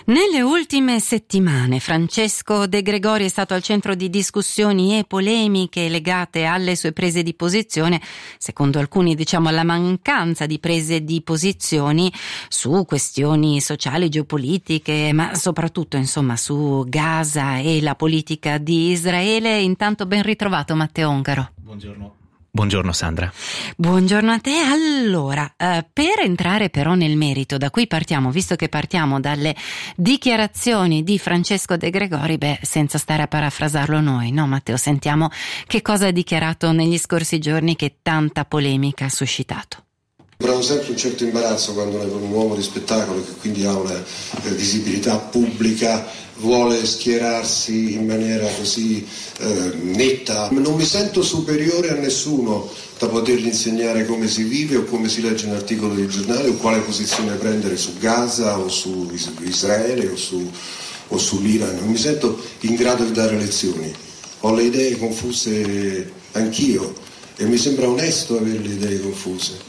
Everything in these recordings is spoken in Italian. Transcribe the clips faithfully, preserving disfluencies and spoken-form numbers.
Nelle ultime settimane Francesco De Gregori è stato al centro di discussioni e polemiche legate alle sue prese di posizione, secondo alcuni diciamo alla mancanza di prese di posizioni su questioni sociali, geopolitiche, ma soprattutto insomma su Gaza e la politica di Israele. Intanto ben ritrovato Matteo Ongaro. Buongiorno. Buongiorno Sandra. Buongiorno a te. Allora, eh, per entrare però nel merito, da cui partiamo, visto che partiamo dalle dichiarazioni di Francesco De Gregori, beh, senza stare a parafrasarlo noi, no Matteo? Sentiamo che cosa ha dichiarato negli scorsi giorni che tanta polemica ha suscitato. Provo sempre un certo imbarazzo quando un uomo di spettacolo, che quindi ha una eh, visibilità pubblica, vuole schierarsi in maniera così eh, netta. Non mi sento superiore a nessuno da potergli insegnare come si vive o come si legge un articolo di giornale o quale posizione prendere su Gaza o su Israele o, su, o sull'Iran. Non mi sento in grado di dare lezioni. Ho le idee confuse anch'io e mi sembra onesto avere le idee confuse.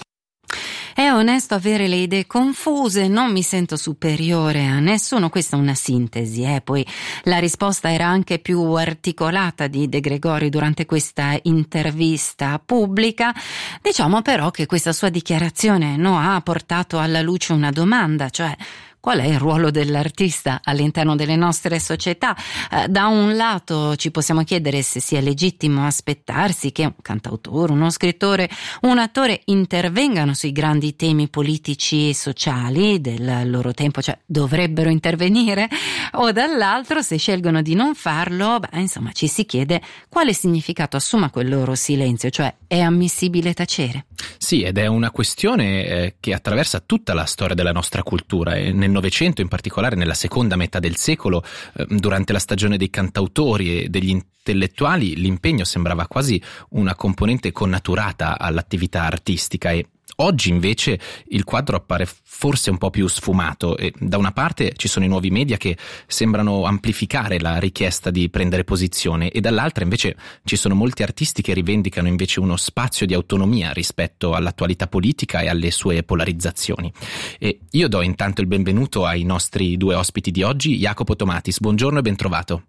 È onesto avere le idee confuse, non mi sento superiore a nessuno, questa è una sintesi, eh? Poi la risposta era anche più articolata di De Gregori durante questa intervista pubblica. Diciamo però che questa sua dichiarazione no, ha portato alla luce una domanda, cioè qual è il ruolo dell'artista all'interno delle nostre società? Eh, da un lato ci possiamo chiedere se sia legittimo aspettarsi che un cantautore, uno scrittore, un attore intervengano sui grandi temi politici e sociali del loro tempo, cioè dovrebbero intervenire, o dall'altro se scelgono di non farlo, beh, insomma ci si chiede quale significato assuma quel loro silenzio, cioè è ammissibile tacere? Sì, ed è una questione eh, che attraversa tutta la storia della nostra cultura e nel Novecento, in particolare nella seconda metà del secolo, eh, durante la stagione dei cantautori e degli intellettuali, l'impegno sembrava quasi una componente connaturata all'attività artistica e oggi invece il quadro appare forse un po' più sfumato e da una parte ci sono i nuovi media che sembrano amplificare la richiesta di prendere posizione e dall'altra invece ci sono molti artisti che rivendicano invece uno spazio di autonomia rispetto all'attualità politica e alle sue polarizzazioni. E io do intanto il benvenuto ai nostri due ospiti di oggi, Jacopo Tomatis, buongiorno e ben trovato.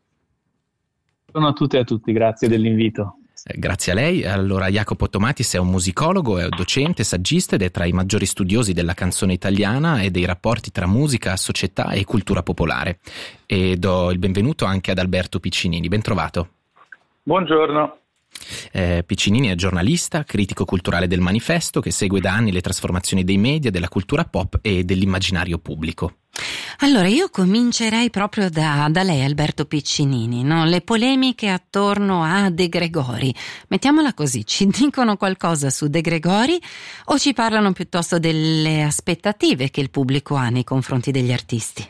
Buongiorno a tutte e a tutti, grazie dell'invito. Grazie a lei. Allora, Jacopo Tomatis è un musicologo, è docente, saggista ed è tra i maggiori studiosi della canzone italiana e dei rapporti tra musica, società e cultura popolare. E do il benvenuto anche ad Alberto Piccinini. Ben trovato. Buongiorno. Eh, Piccinini è giornalista, critico culturale del Manifesto che segue da anni le trasformazioni dei media, della cultura pop e dell'immaginario pubblico. Allora io comincerei proprio da, da lei Alberto Piccinini, no? Le polemiche attorno a De Gregori, mettiamola così, ci dicono qualcosa su De Gregori o ci parlano piuttosto delle aspettative che il pubblico ha nei confronti degli artisti?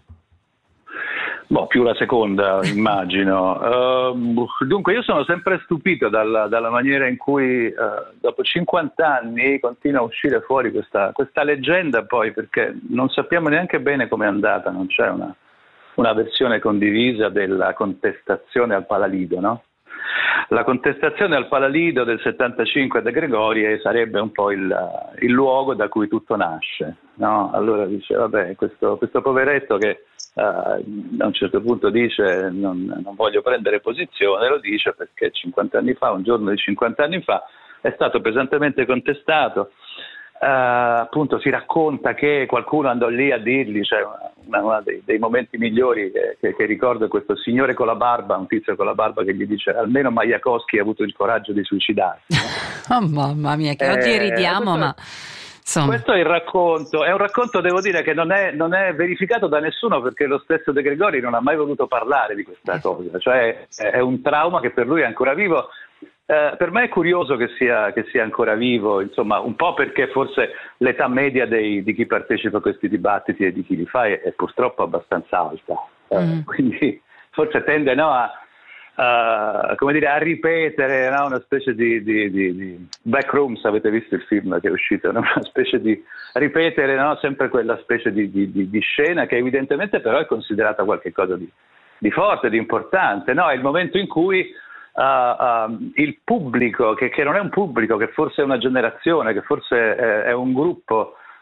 Boh, più la seconda, immagino. Uh, dunque, io sono sempre stupito dalla, dalla maniera in cui uh, dopo cinquanta anni continua a uscire fuori questa, questa leggenda, poi, perché non sappiamo neanche bene com'è andata, non c'è una, una versione condivisa della contestazione al Palalido, no? La contestazione al Palalido del settantacinque a De Gregori sarebbe un po' il, il luogo da cui tutto nasce, no? Allora dice, vabbè, questo, questo poveretto che uh, a un certo punto dice non, non voglio prendere posizione, lo dice perché cinquanta anni fa, un giorno di cinquanta anni fa, è stato pesantemente contestato. Uh, appunto si racconta che qualcuno andò lì a dirgli, cioè uno dei, dei momenti migliori che, che, che ricordo è questo signore con la barba, un tizio con la barba che gli dice almeno Majakovskij ha avuto il coraggio di suicidarsi. Oh mamma mia, che oggi eh, ridiamo, questo, ma insomma. Questo è il racconto, è un racconto devo dire che non è, non è verificato da nessuno perché lo stesso De Gregori non ha mai voluto parlare di questa cosa, cioè è un trauma che per lui è ancora vivo. Eh, per me è curioso che sia, che sia ancora vivo, insomma, un po' perché forse l'età media dei, di chi partecipa a questi dibattiti e di chi li fa è, è purtroppo abbastanza alta, eh, mm. quindi forse tende no, a, a, come dire, a ripetere no, una specie di, di, di, di Backrooms, avete visto il film che è uscito, no? Una specie di ripetere no, sempre quella specie di, di, di, di scena che evidentemente però è considerata qualcosa di, di forte, di importante, no? È il momento in cui Uh, uh, il pubblico, che, che non è un pubblico, che forse è una generazione, che forse è, è un gruppo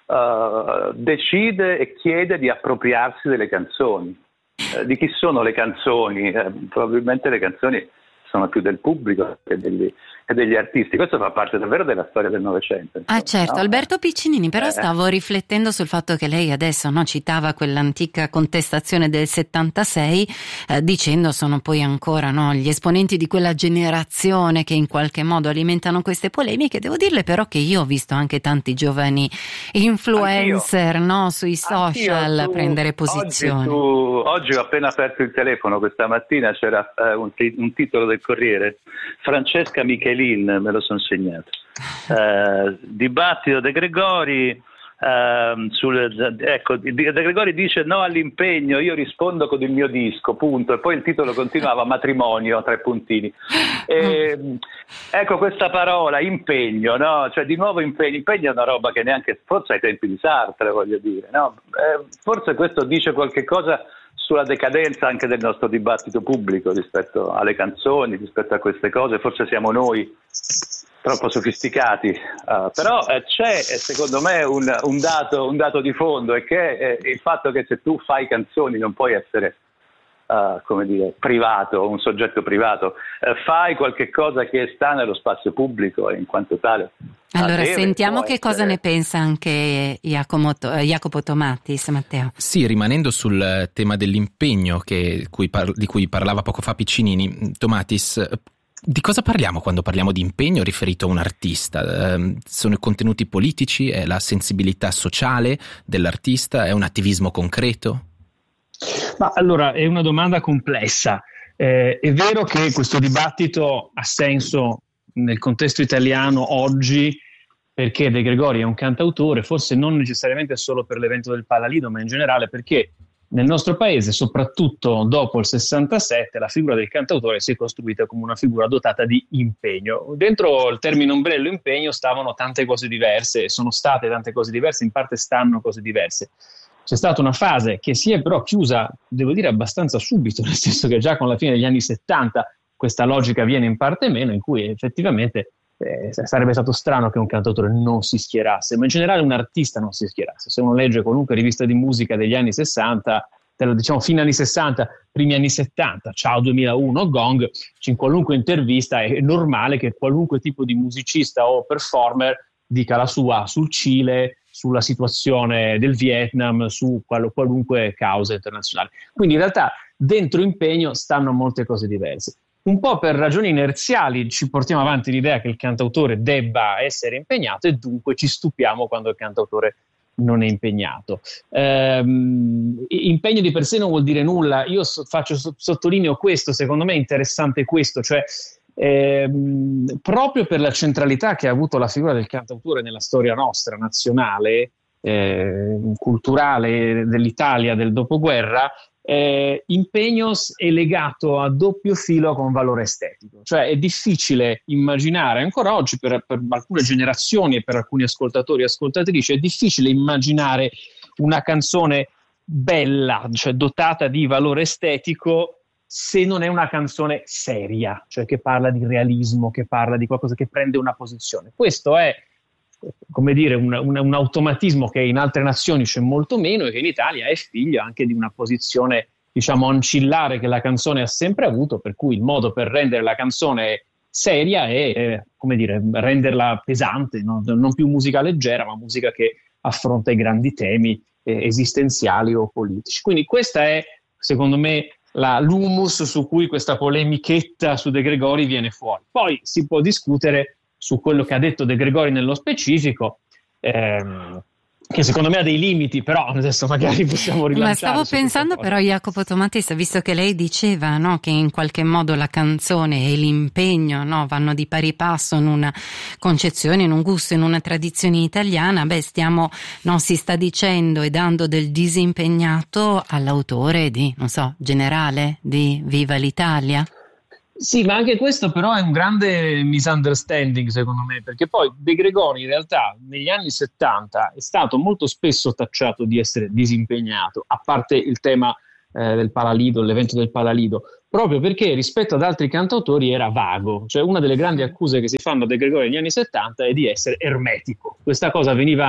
uh, decide e chiede di appropriarsi delle canzoni. Uh, di chi sono le canzoni? Uh, probabilmente le canzoni sono più del pubblico che degli, che degli artisti. Questo fa parte davvero della storia del Novecento. Insomma, ah certo, no? Alberto Piccinini, però eh. stavo riflettendo sul fatto che lei adesso no, citava quell'antica contestazione del settantasei, eh, dicendo sono poi ancora no, gli esponenti di quella generazione che in qualche modo alimentano queste polemiche. Devo dirle però che io ho visto anche tanti giovani influencer no, sui social tu, prendere posizione. Oggi, tu, oggi ho appena aperto il telefono, questa mattina c'era eh, un, t- un titolo del Corriere, Francesca Michelin, me lo sono segnato, eh, dibattito De Gregori, eh, sul, ecco, De Gregori dice no all'impegno, io rispondo con il mio disco, punto, e poi il titolo continuava matrimonio, tre puntini. E, ecco questa parola, impegno, no? Cioè di nuovo impegno, impegno è una roba che neanche, forse ai tempi di Sartre, voglio dire, no? Eh, forse questo dice qualche cosa sulla decadenza anche del nostro dibattito pubblico rispetto alle canzoni, rispetto a queste cose. Forse siamo noi troppo sofisticati, uh, però eh, c'è secondo me un, un, dato, un dato di fondo, è che eh, il fatto che se tu fai canzoni non puoi essere uh, come dire, privato, un soggetto privato, uh, fai qualche cosa che sta nello spazio pubblico e in quanto tale. Allora deve, sentiamo che essere... cosa ne pensa anche Jacopo, Jacopo Tomatis, Matteo. Sì, rimanendo sul tema dell'impegno che, cui par- di cui parlava poco fa Piccinini, Tomatis, di cosa parliamo quando parliamo di impegno riferito a un artista? Eh, sono i contenuti politici, è la sensibilità sociale dell'artista, è un attivismo concreto? Ma allora è una domanda complessa. Eh, è vero che questo dibattito ha senso nel contesto italiano oggi perché De Gregori è un cantautore, forse non necessariamente solo per l'evento del Palalido, ma in generale perché nel nostro paese, soprattutto dopo il sessantasette, la figura del cantautore si è costruita come una figura dotata di impegno. Dentro il termine ombrello impegno stavano tante cose diverse, sono state tante cose diverse, in parte stanno cose diverse. C'è stata una fase che si è però chiusa, devo dire, abbastanza subito, nel senso che già con la fine degli anni settanta questa logica viene in parte meno, in cui effettivamente eh, sarebbe stato strano che un cantautore non si schierasse, ma in generale un artista non si schierasse. Se uno legge qualunque rivista di musica degli anni sessanta, diciamo fine anni sessanta, primi anni settanta, Ciao duemilauno, Gong, in qualunque intervista è normale che qualunque tipo di musicista o performer dica la sua sul Cile, sulla situazione del Vietnam, su qual- qualunque causa internazionale. Quindi in realtà dentro impegno stanno molte cose diverse. Un po' per ragioni inerziali ci portiamo avanti l'idea che il cantautore debba essere impegnato e dunque ci stupiamo quando il cantautore non è impegnato. Ehm, impegno di per sé non vuol dire nulla. Io so, faccio, so, sottolineo questo, secondo me è interessante questo, cioè ehm, proprio per la centralità che ha avuto la figura del cantautore nella storia nostra, nazionale, eh, culturale dell'Italia del dopoguerra, Eh, impegno è legato a doppio filo con valore estetico, cioè è difficile immaginare ancora oggi per, per alcune generazioni e per alcuni ascoltatori e ascoltatrici, è difficile immaginare una canzone bella, cioè dotata di valore estetico, se non è una canzone seria, cioè che parla di realismo, che parla di qualcosa che prende una posizione. Questo è, come dire, un, un, un automatismo che in altre nazioni c'è molto meno e che in Italia è figlio anche di una posizione, diciamo, ancillare che la canzone ha sempre avuto, per cui il modo per rendere la canzone seria è, eh, come dire, renderla pesante, no? Non più musica leggera, ma musica che affronta i grandi temi eh, esistenziali o politici. Quindi questa è, secondo me, la, l'humus su cui questa polemichetta su De Gregori viene fuori. Poi si può discutere su quello che ha detto De Gregori nello specifico, ehm, che secondo me ha dei limiti, però adesso magari possiamo rilanciare. Ma stavo pensando però, Jacopo Tomatis, visto che lei diceva no, che in qualche modo la canzone e l'impegno no, vanno di pari passo in una concezione, in un gusto, in una tradizione italiana, beh stiamo, no, si sta dicendo e dando del disimpegnato all'autore di, non so, Generale, di Viva l'Italia? Sì, ma anche questo però è un grande misunderstanding secondo me, perché poi De Gregori in realtà negli anni settanta è stato molto spesso tacciato di essere disimpegnato, a parte il tema eh, del Palalido, l'evento del Palalido, proprio perché rispetto ad altri cantautori era vago. Cioè una delle grandi accuse che si fanno a De Gregori negli anni settanta è di essere ermetico. Questa cosa veniva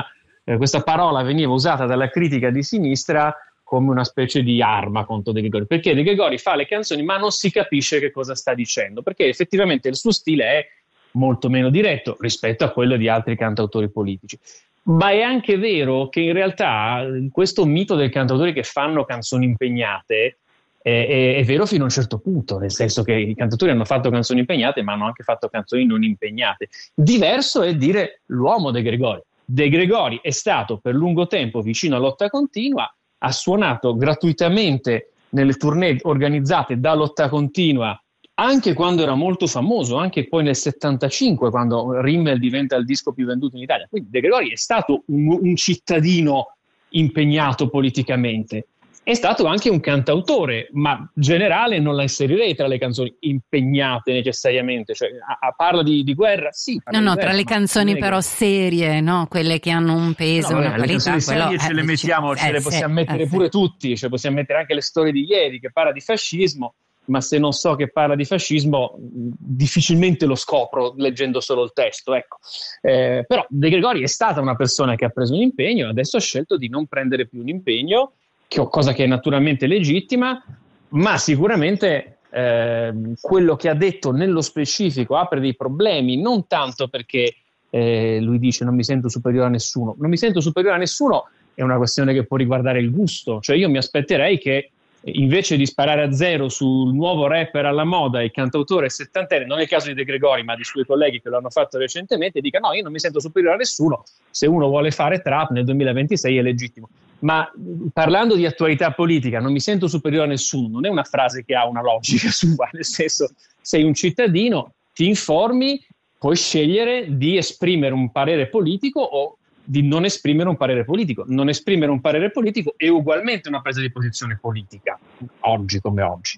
eh, questa parola veniva usata dalla critica di sinistra come una specie di arma contro De Gregori, perché De Gregori fa le canzoni ma non si capisce che cosa sta dicendo, perché effettivamente il suo stile è molto meno diretto rispetto a quello di altri cantautori politici. Ma è anche vero che in realtà questo mito del cantautore che fanno canzoni impegnate è, è, è vero fino a un certo punto, nel senso che i cantautori hanno fatto canzoni impegnate ma hanno anche fatto canzoni non impegnate. Diverso è dire l'uomo De Gregori. De Gregori è stato per lungo tempo vicino a Lotta Continua, ha suonato gratuitamente nelle tournée organizzate da Lotta Continua, anche quando era molto famoso, anche poi nel settantacinque, quando Rimmel diventa il disco più venduto in Italia. Quindi De Gregori è stato un, un cittadino impegnato politicamente. È stato anche un cantautore, ma generale non la inserirei tra le canzoni impegnate necessariamente, cioè a, a parla di, di guerra, sì. No, no, guerra, tra le canzoni però serie, no? Quelle che hanno un peso, no, una vabbè, qualità. Le canzoni serie quello, ce le eh, mettiamo, eh, ce le sì, possiamo mettere eh, pure sì. tutti, cioè possiamo mettere anche le storie di ieri che parla di fascismo, ma se non so che parla di fascismo difficilmente lo scopro leggendo solo il testo, ecco. Eh, però De Gregori è stata una persona che ha preso un impegno, adesso ha scelto di non prendere più un impegno, che, cosa che è naturalmente legittima, ma sicuramente eh, quello che ha detto nello specifico apre dei problemi, non tanto perché eh, lui dice non mi sento superiore a nessuno, non mi sento superiore a nessuno è una questione che può riguardare il gusto, cioè io mi aspetterei che invece di sparare a zero sul nuovo rapper alla moda, il cantautore settantenne, non è il caso di De Gregori ma di suoi colleghi che lo hanno fatto recentemente, dica no, io non mi sento superiore a nessuno, se uno vuole fare trap nel duemilaventisei è legittimo. Ma parlando di attualità politica, non mi sento superiore a nessuno, non è una frase che ha una logica sua, nel senso, sei un cittadino, ti informi, puoi scegliere di esprimere un parere politico o di non esprimere un parere politico. Non esprimere un parere politico è ugualmente una presa di posizione politica, oggi come oggi.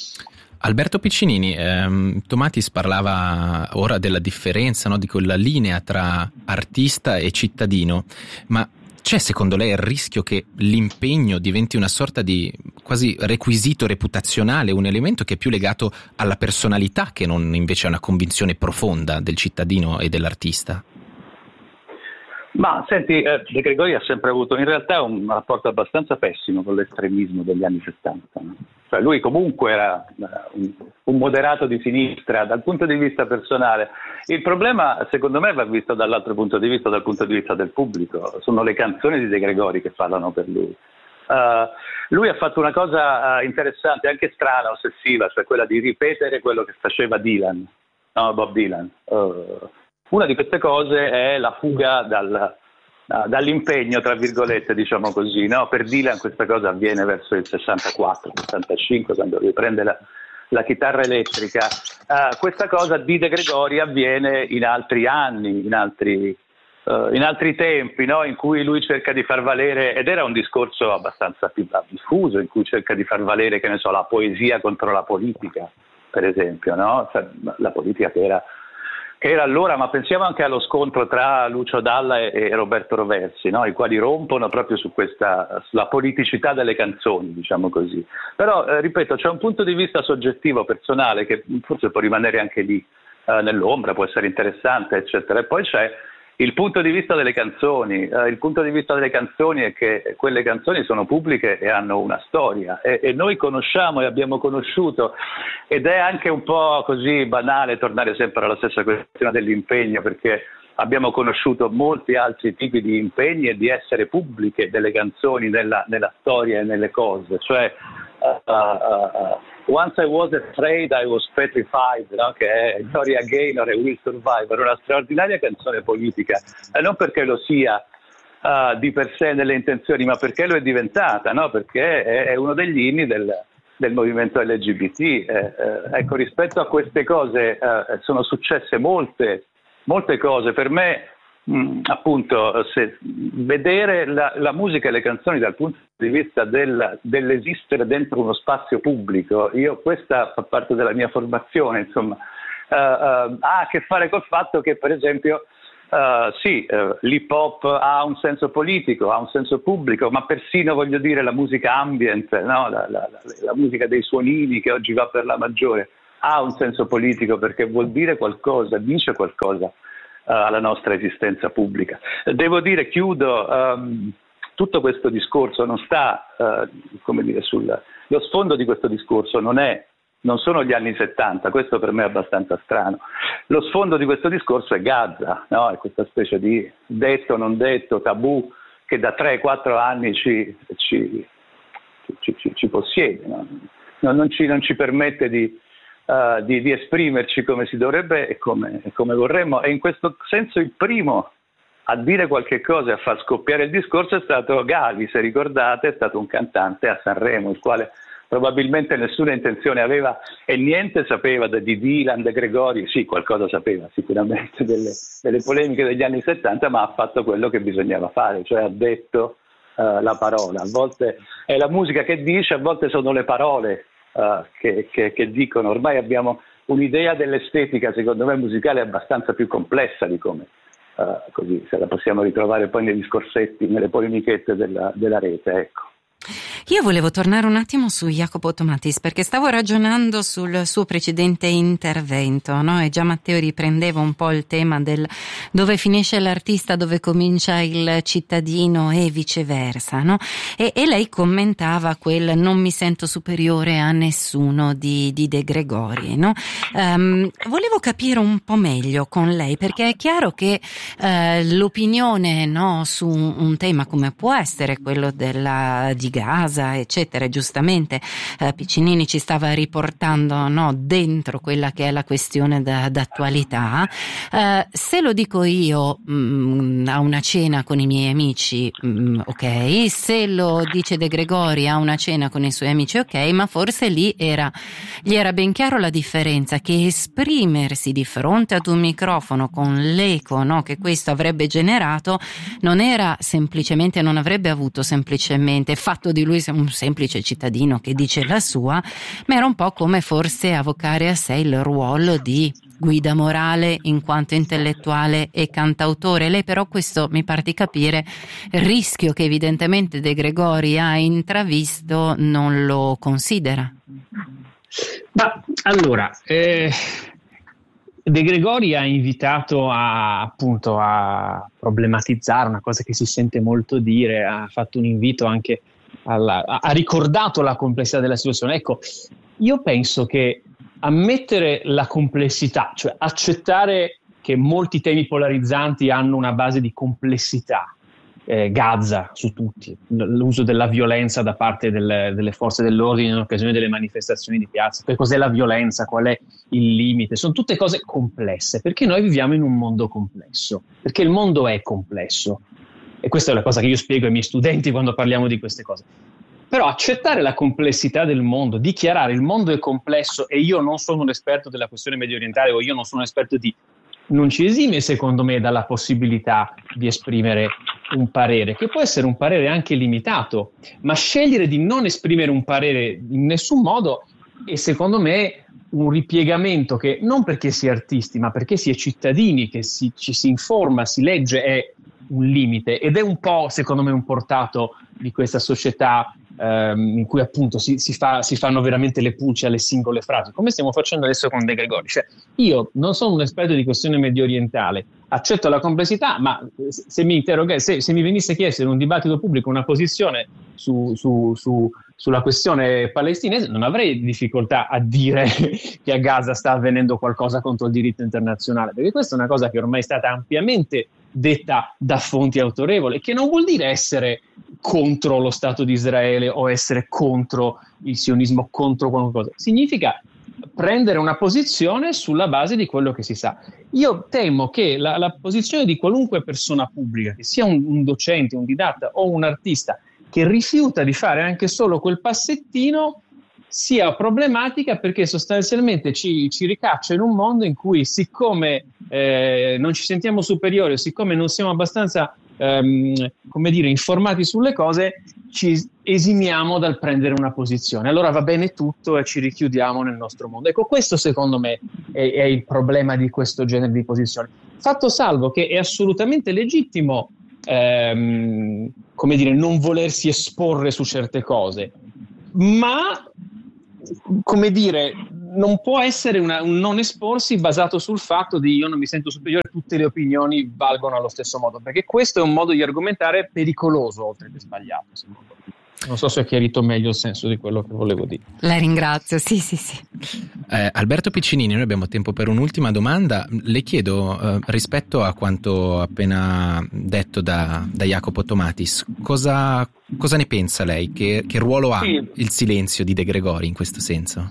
Alberto Piccinini, ehm, Tomatis parlava ora della differenza, no, di quella linea tra artista e cittadino, ma c'è secondo lei il rischio che l'impegno diventi una sorta di quasi requisito reputazionale, un elemento che è più legato alla personalità che non invece a una convinzione profonda del cittadino e dell'artista? Ma senti, eh, De Gregori ha sempre avuto in realtà un rapporto abbastanza pessimo con l'estremismo degli anni settanta. No? Cioè lui comunque era uh, un, un moderato di sinistra dal punto di vista personale. Il problema secondo me va visto dall'altro punto di vista, dal punto di vista del pubblico. Sono le canzoni di De Gregori che parlano per lui. Uh, lui ha fatto una cosa uh, interessante, anche strana, ossessiva, cioè quella di ripetere quello che faceva Dylan, no, Bob Dylan. Uh, Una di queste cose è la fuga dal, uh, dall'impegno, tra virgolette, diciamo così, no? Per Dylan questa cosa avviene verso il sessantaquattro sessantacinque, quando riprende la, la chitarra elettrica. Uh, questa cosa di De Gregori avviene in altri anni, in altri, uh, in altri tempi, no? In cui lui cerca di far valere, ed era un discorso abbastanza più diffuso, in cui cerca di far valere, che ne so, la poesia contro la politica, per esempio, no? Cioè, la politica che era che era allora, ma pensiamo anche allo scontro tra Lucio Dalla e, e Roberto Roversi, no? I quali rompono proprio su questa, sulla politicità delle canzoni, diciamo così. Però, eh, ripeto, c'è un punto di vista soggettivo, personale, che forse può rimanere anche lì, eh, nell'ombra, può essere interessante, eccetera. E poi c'è il punto di vista delle canzoni. Eh, il punto di vista delle canzoni è che quelle canzoni sono pubbliche e hanno una storia, e, e noi conosciamo e abbiamo conosciuto, ed è anche un po' così banale tornare sempre alla stessa questione dell'impegno, perché abbiamo conosciuto molti altri tipi di impegni e di essere pubbliche delle canzoni nella, nella storia e nelle cose, cioè uh, uh, uh, Once I Was Afraid, I Was Petrified, no? Che è Gloria Gaynor e Will Survivor, una straordinaria canzone politica, e non perché lo sia uh, di per sé nelle intenzioni, ma perché lo è diventata, no? Perché è, è uno degli inni del, del movimento L G B T. Eh, eh, ecco, rispetto a queste cose eh, sono successe molte, molte cose. Per me, mh, appunto, se vedere la, la musica e le canzoni dal punto di vista del, dell'esistere dentro uno spazio pubblico, io questa fa parte della mia formazione, insomma, uh, uh, ha a che fare col fatto che, per esempio, uh, sì, uh, l'hip hop ha un senso politico, ha un senso pubblico, ma persino, voglio dire, la musica ambient, no? la, la, la, la musica dei suonini che oggi va per la maggiore, ha un senso politico perché vuol dire qualcosa, dice qualcosa. alla nostra esistenza pubblica. Devo dire, chiudo, um, tutto questo discorso non sta, uh, come dire, sul, lo sfondo di questo discorso non è, non sono gli anni settanta, questo per me è abbastanza strano. Lo sfondo di questo discorso è Gaza, no? È questa specie di detto, non detto, tabù che da tre quattro anni ci, ci, ci, ci, ci possiede, no? Non, non, ci, non ci permette di Uh, di, di esprimerci come si dovrebbe e come, e come vorremmo, e in questo senso il primo a dire qualche cosa e a far scoppiare il discorso è stato Gali, se ricordate, è stato un cantante a Sanremo, il quale probabilmente nessuna intenzione aveva e niente sapeva di Dylan, De Gregori, sì, qualcosa sapeva sicuramente delle, delle polemiche degli anni settanta, ma ha fatto quello che bisognava fare, cioè ha detto uh, la parola. A volte è la musica che dice, a volte sono le parole Uh, che, che, che dicono. Ormai abbiamo un'idea dell'estetica, secondo me, musicale abbastanza più complessa di come uh, così se la possiamo ritrovare poi nei discorsetti, nelle polemichette della, della rete, ecco. Io volevo tornare un attimo su Jacopo Tomatis, perché stavo ragionando sul suo precedente intervento, no? E già Matteo riprendeva un po' il tema del dove finisce l'artista, dove comincia il cittadino e viceversa, no? E, e lei commentava quel non mi sento superiore a nessuno di, di De Gregori, no? Um, volevo capire un po' meglio con lei, perché è chiaro che uh, l'opinione, no, su un, un tema come può essere quello della di Gaza, eccetera, giustamente eh, Piccinini ci stava riportando, no, dentro quella che è la questione da, d'attualità. Eh, se lo dico io mh, a una cena con i miei amici, mh, ok, se lo dice De Gregori a una cena con i suoi amici, ok, ma forse lì era, gli era ben chiaro la differenza, che esprimersi di fronte ad un microfono con l'eco, no, che questo avrebbe generato, non era semplicemente, non avrebbe avuto semplicemente fatto di lui un semplice cittadino che dice la sua, ma era un po' come forse avvocare a sé il ruolo di guida morale in quanto intellettuale e cantautore. Lei però questo, mi pare di capire, il rischio che evidentemente De Gregori ha intravisto non lo considera. Ma allora, eh, De Gregori ha invitato a, appunto, a problematizzare una cosa che si sente molto dire, ha fatto un invito anche alla, ha ricordato la complessità della situazione. Ecco, io penso che ammettere la complessità, cioè accettare che molti temi polarizzanti hanno una base di complessità, eh, Gaza su tutti, l'uso della violenza da parte delle, delle forze dell'ordine in occasione delle manifestazioni di piazza, che cos'è la violenza, qual è il limite, sono tutte cose complesse, perché noi viviamo in un mondo complesso, perché il mondo è complesso. E questa è la cosa che io spiego ai miei studenti quando parliamo di queste cose. Però accettare la complessità del mondo, dichiarare il mondo è complesso e io non sono un esperto della questione medio orientale o io non sono un esperto di... non ci esime, secondo me, dalla possibilità di esprimere un parere, che può essere un parere anche limitato, ma scegliere di non esprimere un parere in nessun modo è, secondo me, un ripiegamento che, non perché si è artisti, ma perché si è cittadini, che si, ci si informa, si legge, è un limite, ed è un po', secondo me, un portato di questa società ehm, in cui appunto si, si, fa, si fanno veramente le pulci alle singole frasi, come stiamo facendo adesso con De Gregori. Cioè, io non sono un esperto di questione medio orientale, accetto la complessità, ma se mi interroga, se, se mi venisse chiesto in un dibattito pubblico una posizione su, su, su, sulla questione palestinese, non avrei difficoltà a dire che a Gaza sta avvenendo qualcosa contro il diritto internazionale, perché questa è una cosa che ormai è stata ampiamente detta da fonti autorevoli, che non vuol dire essere contro lo Stato di Israele o essere contro il sionismo, contro qualcosa. Significa prendere una posizione sulla base di quello che si sa. Io temo che la, la posizione di qualunque persona pubblica, che sia un, un docente, un didatta o un artista, che rifiuta di fare anche solo quel passettino, sia problematica, perché sostanzialmente ci, ci ricaccia in un mondo in cui, siccome eh, non ci sentiamo superiori, siccome non siamo abbastanza ehm, come dire, informati sulle cose, ci esimiamo dal prendere una posizione. Allora va bene tutto e ci richiudiamo nel nostro mondo. Ecco, questo secondo me è, è il problema di questo genere di posizioni. Fatto salvo che è assolutamente legittimo ehm, come dire, non volersi esporre su certe cose, ma come dire, non può essere una, un non esporsi basato sul fatto di io non mi sento superiore, tutte le opinioni valgono allo stesso modo, perché questo è un modo di argomentare pericoloso oltre che sbagliato, secondo me. Non so se ho chiarito meglio il senso di quello che volevo dire. La ringrazio, sì sì sì. Eh, Alberto Piccinini, noi abbiamo tempo per un'ultima domanda. Le chiedo, eh, rispetto a quanto appena detto da, da Jacopo Tomatis, cosa, cosa ne pensa lei? Che, che ruolo ha sì. il silenzio di De Gregori in questo senso?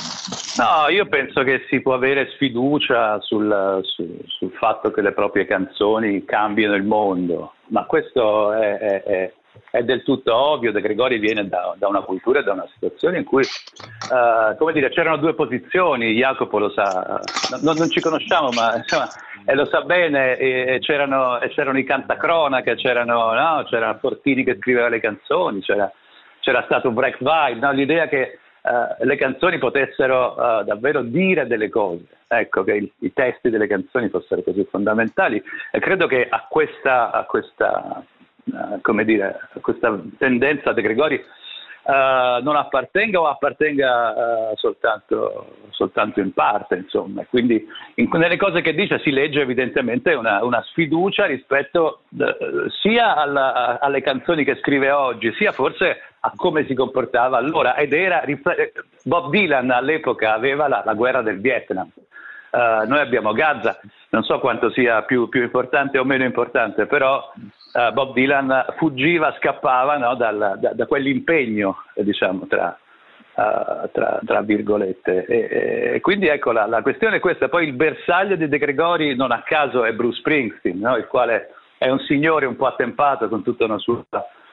No, io penso che si può avere sfiducia sul, sul, sul fatto che le proprie canzoni cambino il mondo, ma questo è... è, è È del tutto ovvio. De Gregori viene da, da una cultura e da una situazione in cui, uh, come dire, c'erano due posizioni. Jacopo lo sa, no, non ci conosciamo, ma insomma, e lo sa bene. E, e c'erano, e c'erano i cantacronaca, c'erano, no, c'era Fortini che scriveva le canzoni, c'era, c'era stato Brechtwein, no? L'idea che uh, le canzoni potessero uh, davvero dire delle cose, ecco, che il, i testi delle canzoni fossero così fondamentali. E credo che a questa, a questa Uh, come dire, questa tendenza De Gregori uh, non appartenga o appartenga uh, soltanto, soltanto in parte, insomma. Quindi in, nelle cose che dice si legge evidentemente una, una sfiducia rispetto uh, sia alla, alle canzoni che scrive oggi, sia forse a come si comportava allora. Ed era Bob Dylan all'epoca aveva la, la guerra del Vietnam. Uh, noi abbiamo Gaza, non so quanto sia più, più importante o meno importante, però uh, Bob Dylan fuggiva, scappava, no, dal, da, da quell'impegno, eh, diciamo, tra, uh, tra, tra virgolette. E, e quindi ecco, la, la questione è questa. Poi il bersaglio di De Gregori non a caso è Bruce Springsteen, no, il quale è un signore un po' attempato con tutta una sua...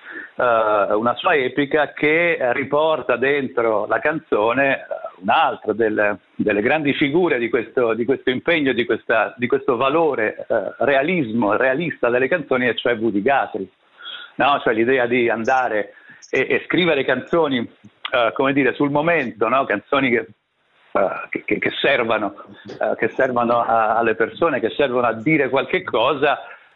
Uh, una sua epica che riporta dentro la canzone uh, un'altra delle, delle grandi figure di questo, di questo impegno, di, questa, di questo valore uh, realismo, realista delle canzoni, e cioè Woody Guthrie, no? Cioè l'idea di andare e, e scrivere canzoni uh, come dire, sul momento, no? Canzoni che, uh, che, che, che servano, uh, che servano a, alle persone, che servono a dire qualche cosa.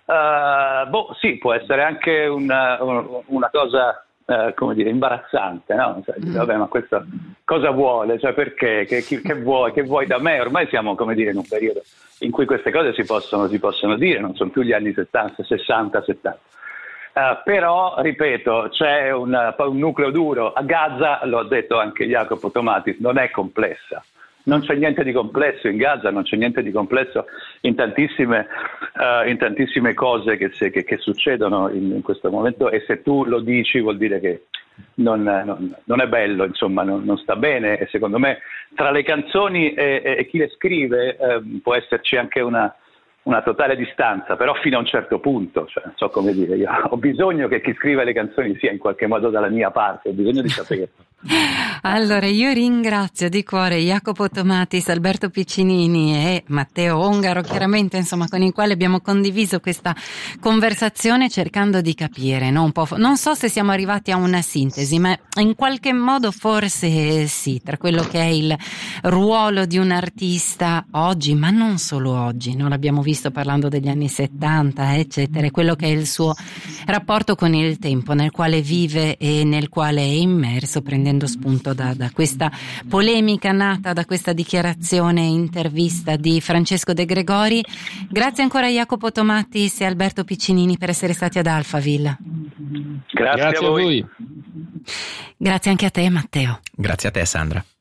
Uh, boh, sì, può essere anche una, una cosa, uh, come dire, imbarazzante, no? Cioè, mm. Vabbè, ma questo cosa vuole? Cioè, perché? Che, che, che vuoi? Che vuoi da me? Ormai siamo, come dire, in un periodo in cui queste cose si possono, si possono dire, non sono più gli anni settanta, sessanta, settanta. Uh, però, ripeto, c'è un, un nucleo duro. A Gaza, lo ha detto anche Jacopo Tomatis, non è complessa. Non c'è niente di complesso in Gaza, non c'è niente di complesso in tantissime, uh, in tantissime cose che, se, che, che succedono in, in questo momento, e se tu lo dici vuol dire che non, non, non è bello, insomma, non, non sta bene. E secondo me tra le canzoni e, e, e chi le scrive eh, può esserci anche una, una totale distanza, però fino a un certo punto, cioè, non so come dire, io ho bisogno che chi scrive le canzoni sia in qualche modo dalla mia parte, ho bisogno di sapere. Allora, io ringrazio di cuore Jacopo Tomatis, Alberto Piccinini e Matteo Ongaro, chiaramente, insomma, con i quali abbiamo condiviso questa conversazione cercando di capire, no? Un po', non so se siamo arrivati a una sintesi, ma in qualche modo forse sì, tra quello che è il ruolo di un artista oggi, ma non solo oggi, non l'abbiamo visto parlando degli anni settanta, eccetera, quello che è il suo rapporto con il tempo nel quale vive e nel quale è immerso, prendendo spunto da, da questa polemica nata da questa dichiarazione intervista di Francesco De Gregori. Grazie ancora a Jacopo Tomatis e Alberto Piccinini per essere stati ad Alphaville. Grazie, Grazie a voi. a voi. Grazie anche a te, Matteo. Grazie a te, Sandra.